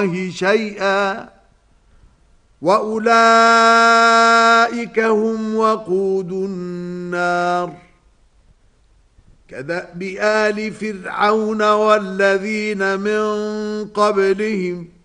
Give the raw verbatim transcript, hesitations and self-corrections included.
شيئا وأولئك هم وقود النار كدأب آل فرعون والذين من قبلهم